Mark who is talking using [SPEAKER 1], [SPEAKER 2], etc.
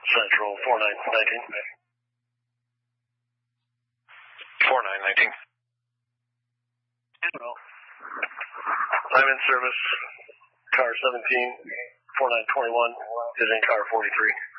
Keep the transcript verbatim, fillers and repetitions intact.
[SPEAKER 1] Central four nine nineteen.
[SPEAKER 2] four nine nineteen.
[SPEAKER 1] I'm in service. Car seventeen, four nine twenty-one is in car forty-three.